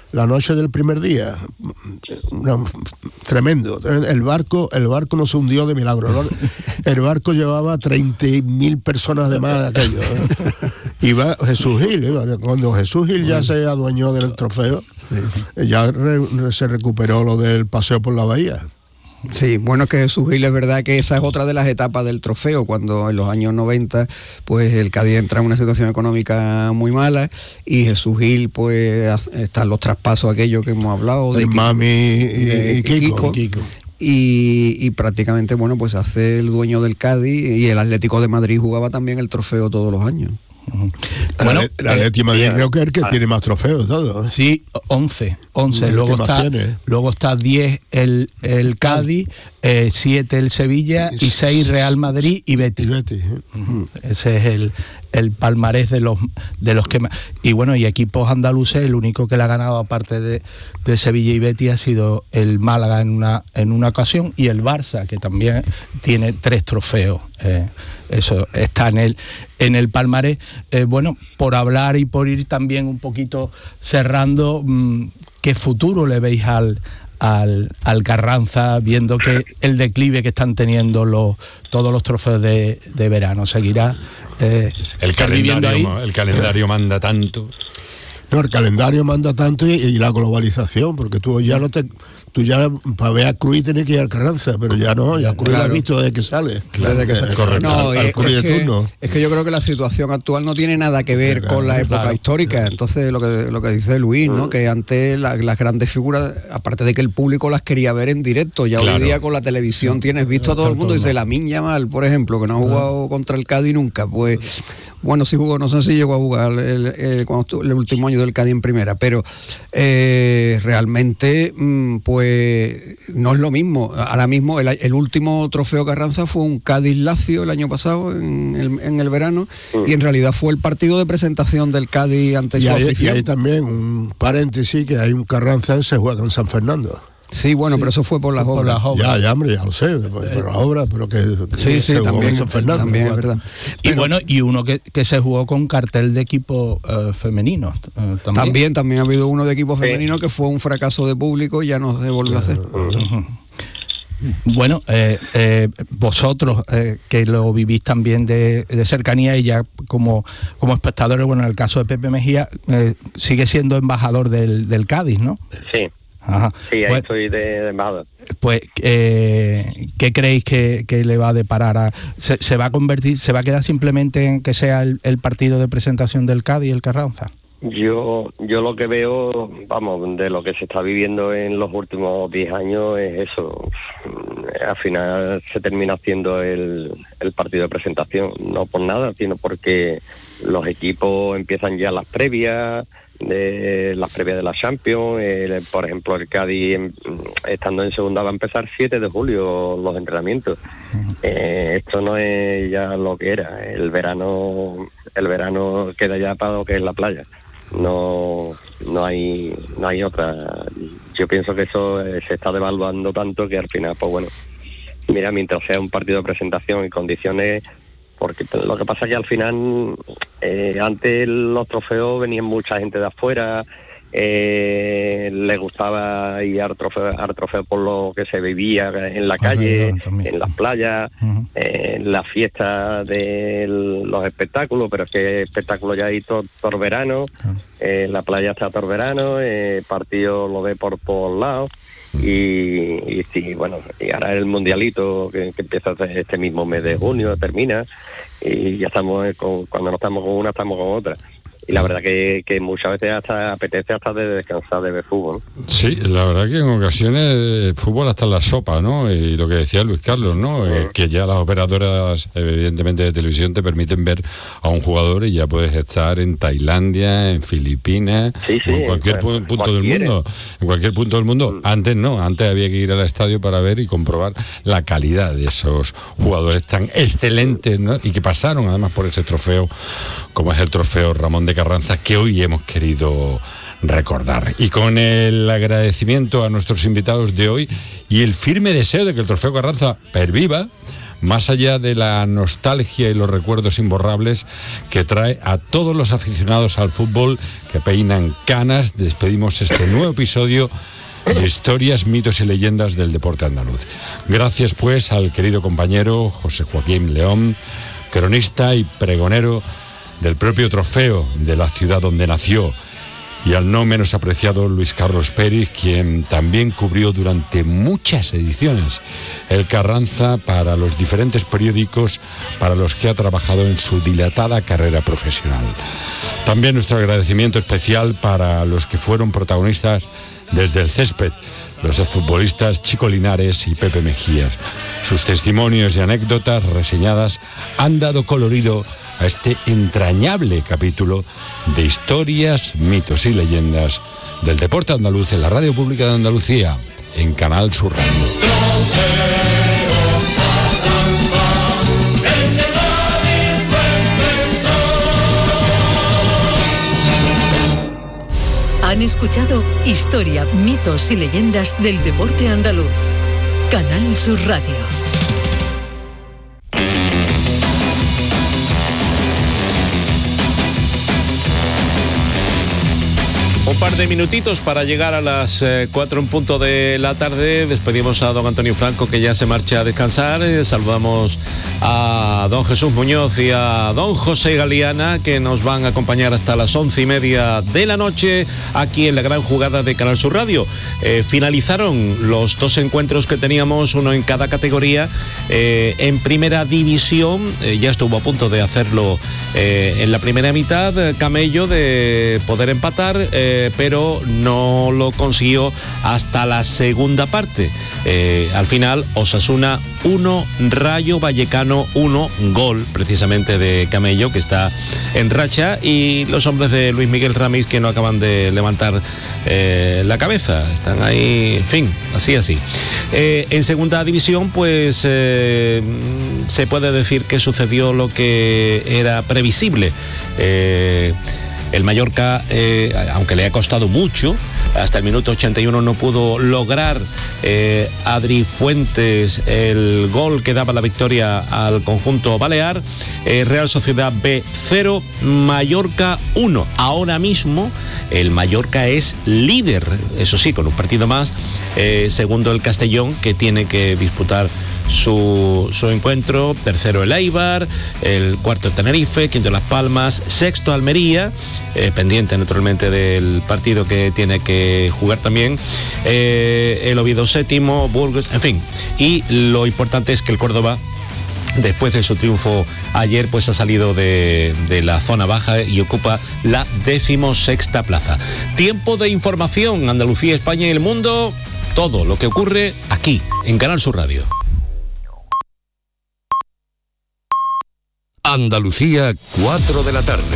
la noche del primer día, una, tremendo. El barco, el barco no se hundió de milagro, ¿no? El barco llevaba treinta mil personas de más de aquello, ¿eh? Iba Jesús Gil, ¿eh? Cuando Jesús Gil ya se adueñó del trofeo, sí. ya re, se recuperó lo del paseo por la bahía. Sí, bueno, es que Jesús Gil, es verdad que esa es otra de las etapas del trofeo, cuando en los años noventa pues el Cádiz entra en una situación económica muy mala y Jesús Gil pues están los traspasos aquellos que hemos hablado de el Kiko, Mami y, y Kiko, Kiko. Y, y prácticamente bueno pues hace el dueño del Cádiz, y el Atlético de Madrid jugaba también el trofeo todos los años. Uh-huh. Bueno, el Atlético de Madrid eh, creo que es el que ah, tiene más trofeos todo. Sí, once, once. Luego está, luego está diez el, el Cádiz, eh, siete el Sevilla y seis Real Madrid y Betis. Y Betis ¿eh? Uh-huh. Ese es el, el palmarés de los de los que más. Y bueno, y equipos andaluces, el único que le ha ganado aparte de, de Sevilla y Betis ha sido el Málaga en una en una ocasión, y el Barça, que también tiene tres trofeos. Eh, eso está en el en el palmarés. Eh, bueno, por hablar y por ir también un poquito cerrando, mmm, ¿qué futuro le veis al al, al Carranza, viendo que el declive que están teniendo los todos los trofeos de, de verano? ¿Seguirá eh, el calendario el calendario manda tanto? No, el calendario manda tanto y, y la globalización, porque tú ya no te tú ya para ver a Cruz tienes que ir al Carranza, pero ya no, ya Cruz claro. la has visto desde que sale. Claro, desde que sale. Correcto. No, al, al Cruz de que, turno. Es que yo creo que la situación actual no tiene nada que ver claro, con la época claro, histórica. Claro. Entonces, lo que lo que dice Luis, ¿no? Que antes la, las grandes figuras, aparte de que el público las quería ver en directo, ya claro. hoy día con la televisión sí. tienes visto a todo el mundo. Dice Lamine Yamal, por ejemplo, que no ha jugado no. contra el Cádiz nunca, pues bueno, sí jugó, no sé si llegó a jugar el, el, cuando estuvo, el último año del Cádiz en primera, pero eh, realmente pues no es lo mismo. Ahora mismo el, el último trofeo Carranza fue un Cádiz-Lazio el año pasado en el, en el verano, mm. y en realidad fue el partido de presentación del Cádiz ante su afición. Y hay también un paréntesis, que hay un Carranza se juega con San Fernando. Sí, bueno, sí. pero eso fue por las obras. Las obras. Ya, ya, hombre, ya lo sé, por las obras, pero que, que sí, sí, se también, jugó San Fernando. También es verdad. Y pero, bueno, y uno que, que se jugó con cartel de equipo uh, femenino. Uh, también. también, también ha habido uno de equipo femenino sí. que fue un fracaso de público y ya no se volvió a hacer. Uh-huh. Bueno, eh, eh, vosotros eh, que lo vivís también de, de cercanía y ya como, como espectadores, bueno, en el caso de Pepe Mejía, eh, sigue siendo embajador del, del Cádiz, ¿no? Sí. Ajá. Sí, ahí pues, estoy de, de embajador. Pues, eh, ¿qué creéis que, que le va a deparar? A, se, ¿Se va a convertir, se va a quedar simplemente en que sea el, el partido de presentación del Cádiz, el Carranza? Yo yo lo que veo, vamos, de lo que se está viviendo en los últimos diez años es eso. Al final se termina haciendo el, el partido de presentación, no por nada, sino porque los equipos empiezan ya las previas, de las previas de la Champions. El, por ejemplo, el Cádiz, estando en segunda, va a empezar siete de julio los entrenamientos. Uh-huh. Eh, esto no es ya lo que era. El verano el verano queda ya para lo que es la playa. No no hay no hay otra. Yo pienso que eso eh, se está devaluando tanto que al final, pues bueno, mira, mientras sea un partido de presentación y condiciones. Porque lo que pasa es que al final, eh, antes los trofeos venían mucha gente de afuera, eh, les gustaba ir al trofeo, al trofeo por lo que se vivía en la calle, en las playas, uh-huh. eh, en las fiestas de los espectáculos, pero es que espectáculos ya hay todo, todo verano, uh-huh. eh, la playa está todo verano, el partido lo ve por todos lados. Y, y sí, bueno, y ahora el mundialito que, que empieza este mismo mes de junio, termina, y ya estamos con, cuando no estamos con una, estamos con otra. Y la verdad que, que muchas veces hasta apetece hasta de descansar de ver fútbol. Sí, la verdad que en ocasiones el fútbol hasta en la sopa, ¿no? Y lo que decía Luis Carlos, ¿no? Uh-huh. Es que ya las operadoras, evidentemente, de televisión te permiten ver a un jugador y ya puedes estar en Tailandia, en Filipinas, sí, sí, en cualquier pues, punto cualquiera. del mundo. En cualquier punto del mundo. Uh-huh. Antes no, antes había que ir al estadio para ver y comprobar la calidad de esos jugadores tan excelentes, ¿no? Y que pasaron además por ese trofeo, como es el trofeo Ramón de Carranza, que hoy hemos querido recordar. Y con el agradecimiento a nuestros invitados de hoy y el firme deseo de que el trofeo Carranza perviva, más allá de la nostalgia y los recuerdos imborrables que trae a todos los aficionados al fútbol que peinan canas, despedimos este nuevo episodio de Historias, Mitos y Leyendas del Deporte Andaluz. Gracias pues al querido compañero José Joaquín León, cronista y pregonero del propio trofeo de la ciudad donde nació, y al no menos apreciado Luis Carlos Pérez, quien también cubrió durante muchas ediciones el Carranza para los diferentes periódicos para los que ha trabajado en su dilatada carrera profesional. También nuestro agradecimiento especial para los que fueron protagonistas desde el césped, los exfutbolistas Chico Linares y Pepe Mejías. Sus testimonios y anécdotas reseñadas han dado colorido a este entrañable capítulo de Historias, Mitos y Leyendas del Deporte Andaluz en la Radio Pública de Andalucía, en Canal Sur Radio. Han escuchado Historia, Mitos y Leyendas del Deporte Andaluz. Canal Sur Radio. Un par de minutitos para llegar a las eh, cuatro en punto de la tarde. Despedimos a don Antonio Franco, que ya se marcha a descansar. Eh, saludamos a don Jesús Muñoz y a don José Galeana, que nos van a acompañar hasta las once y media de la noche aquí en la gran jugada de Canal Sur Radio. Eh, finalizaron los dos encuentros que teníamos, uno en cada categoría. Eh, en primera división, eh, ya estuvo a punto de hacerlo eh, en la primera mitad, eh, Camello, de poder empatar, eh, pero no lo consiguió hasta la segunda parte. Eh, al final, Osasuna uno, Rayo Vallecano uno, gol precisamente de Camello, que está en racha, y los hombres de Luis Miguel Ramis, que no acaban de levantar eh, la cabeza, están ahí, en fin, así así. Eh, en segunda división, pues eh, se puede decir que sucedió lo que era previsible. Eh, El Mallorca, eh, aunque le ha costado mucho, hasta el minuto ochenta y uno no pudo lograr eh, Adri Fuentes el gol que daba la victoria al conjunto balear. Eh, Real Sociedad B cero, Mallorca uno. Ahora mismo el Mallorca es líder, eso sí, con un partido más, eh, segundo el Castellón, que tiene que disputar Su, su encuentro, tercero el Eibar, el cuarto el Tenerife, quinto Las Palmas, sexto Almería, eh, pendiente naturalmente del partido que tiene que jugar también, eh, el Oviedo séptimo, Burgos, en fin. Y lo importante es que el Córdoba, después de su triunfo ayer, pues ha salido de, de la zona baja y ocupa la decimosexta plaza. Tiempo de información, Andalucía, España y el mundo, todo lo que ocurre aquí, en Canal Sur Radio. Andalucía, cuatro de la tarde.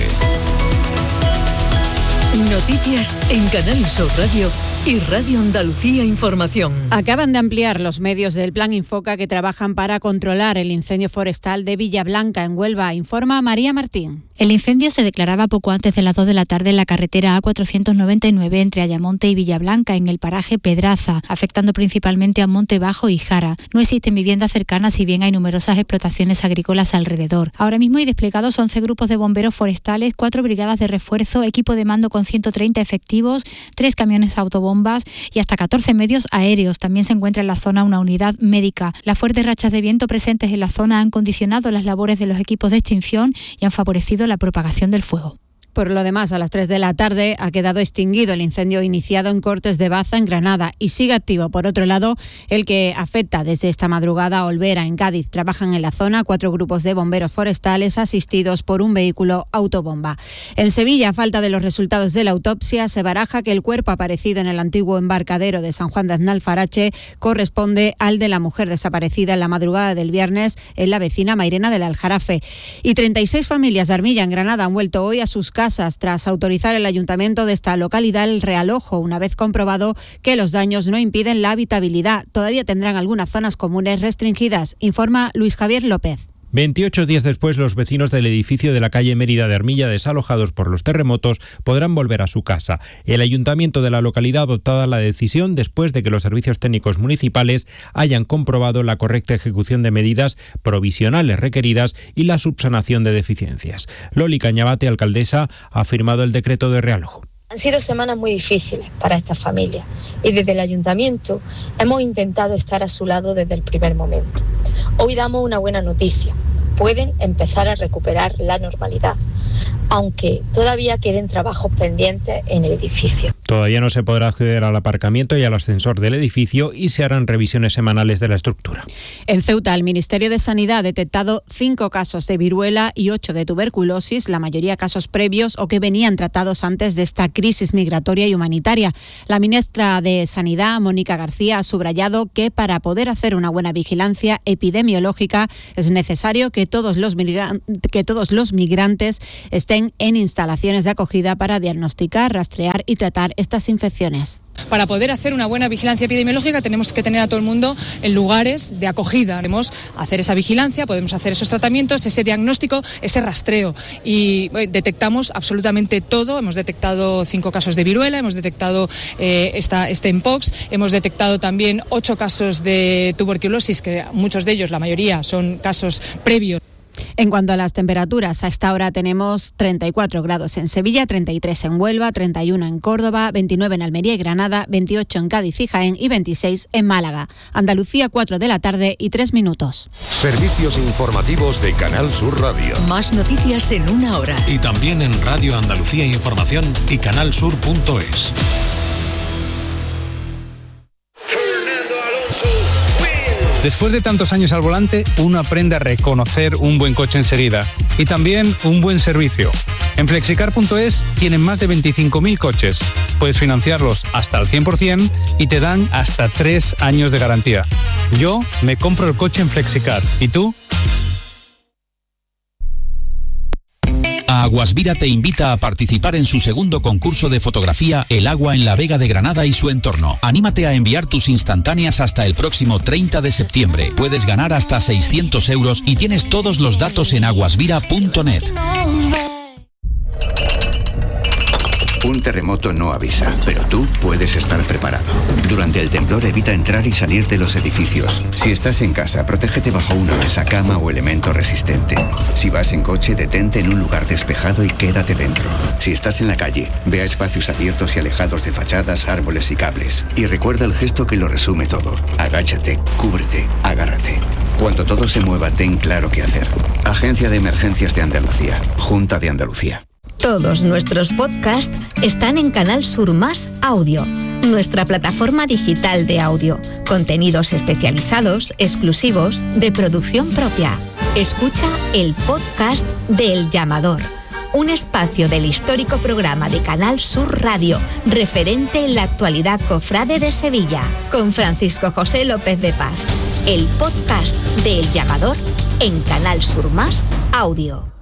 Noticias en Canal Sur Radio y Radio Andalucía Información. Acaban de ampliar los medios del Plan Infoca que trabajan para controlar el incendio forestal de Villablanca, en Huelva, informa María Martín. El incendio se declaraba poco antes de las dos de la tarde en la carretera A cuatrocientos noventa y nueve entre Ayamonte y Villablanca, en el paraje Pedraza, afectando principalmente a Monte Bajo y Jara. No existen viviendas cercanas, si bien hay numerosas explotaciones agrícolas alrededor. Ahora mismo hay desplegados once grupos de bomberos forestales, cuatro brigadas de refuerzo, equipo de mando con ciento treinta efectivos, tres camiones autobombas y hasta catorce medios aéreos. También se encuentra en la zona una unidad médica. Las fuertes rachas de viento presentes en la zona han condicionado las labores de los equipos de extinción y han favorecido la propagación del fuego. Por lo demás, a las tres de la tarde ha quedado extinguido el incendio iniciado en Cortes de Baza, en Granada, y sigue activo, por otro lado, el que afecta desde esta madrugada a Olvera, en Cádiz. Trabajan en la zona cuatro grupos de bomberos forestales asistidos por un vehículo autobomba. En Sevilla, a falta de los resultados de la autopsia, se baraja que el cuerpo aparecido en el antiguo embarcadero de San Juan de Aznalfarache corresponde al de la mujer desaparecida en la madrugada del viernes en la vecina Mairena del Aljarafe. Y treinta y seis familias de Armilla, en Granada, han vuelto hoy a sus casas tras autorizar el ayuntamiento de esta localidad el realojo, una vez comprobado que los daños no impiden la habitabilidad. Todavía tendrán algunas zonas comunes restringidas, informa Luis Javier López. veintiocho días después, los vecinos del edificio de la calle Mérida de Armilla, desalojados por los terremotos, podrán volver a su casa. El ayuntamiento de la localidad ha adoptado la decisión después de que los servicios técnicos municipales hayan comprobado la correcta ejecución de medidas provisionales requeridas y la subsanación de deficiencias. Loli Cañabate, alcaldesa, ha firmado el decreto de realojo. Han sido semanas muy difíciles para esta familia y desde el ayuntamiento hemos intentado estar a su lado desde el primer momento. Hoy damos una buena noticia. Pueden empezar a recuperar la normalidad, aunque todavía queden trabajos pendientes en el edificio. Todavía no se podrá acceder al aparcamiento y al ascensor del edificio y se harán revisiones semanales de la estructura. En Ceuta, el Ministerio de Sanidad ha detectado cinco casos de viruela y ocho de tuberculosis, la mayoría casos previos o que venían tratados antes de esta crisis migratoria y humanitaria. La ministra de Sanidad, Mónica García, ha subrayado que para poder hacer una buena vigilancia epidemiológica es necesario que todos los migran- que todos los migrantes estén en instalaciones de acogida para diagnosticar, rastrear y tratar estas infecciones. Para poder hacer una buena vigilancia epidemiológica tenemos que tener a todo el mundo en lugares de acogida. Podemos hacer esa vigilancia, podemos hacer esos tratamientos, ese diagnóstico, ese rastreo y bueno, detectamos absolutamente todo. Hemos detectado cinco casos de viruela, hemos detectado eh, esta, este mpox, hemos detectado también ocho casos de tuberculosis, que muchos de ellos, la mayoría, son casos previos. En cuanto a las temperaturas, a esta hora tenemos treinta y cuatro grados en Sevilla, treinta y tres en Huelva, treinta y uno en Córdoba, veintinueve en Almería y Granada, veintiocho en Cádiz y Jaén y veintiséis en Málaga. Andalucía, cuatro de la tarde y tres minutos. Servicios informativos de Canal Sur Radio. Más noticias en una hora. Y también en Radio Andalucía Información y canalsur punto es. Después de tantos años al volante, uno aprende a reconocer un buen coche enseguida y también un buen servicio. En flexicar punto es tienen más de veinticinco mil coches. Puedes financiarlos hasta el cien por ciento y te dan hasta tres años de garantía. Yo me compro el coche en Flexicar. ¿Y tú? Aguasvira te invita a participar en su segundo concurso de fotografía El agua en la Vega de Granada y su entorno. Anímate a enviar tus instantáneas hasta el próximo treinta de septiembre. Puedes ganar hasta seiscientos euros y tienes todos los datos en aguasvira punto net. Un terremoto no avisa, pero tú puedes estar preparado. Durante el temblor evita entrar y salir de los edificios. Si estás en casa, protégete bajo una mesa, cama o elemento resistente. Si vas en coche, detente en un lugar despejado y quédate dentro. Si estás en la calle, ve a espacios abiertos y alejados de fachadas, árboles y cables. Y recuerda el gesto que lo resume todo. Agáchate, cúbrete, agárrate. Cuando todo se mueva, ten claro qué hacer. Agencia de Emergencias de Andalucía. Junta de Andalucía. Todos nuestros podcasts están en Canal Sur Más Audio, nuestra plataforma digital de audio. Contenidos especializados, exclusivos, de producción propia. Escucha el podcast de El Llamador, un espacio del histórico programa de Canal Sur Radio, referente en la actualidad cofrade de Sevilla, con Francisco José López de Paz. El podcast de El Llamador en Canal Sur Más Audio.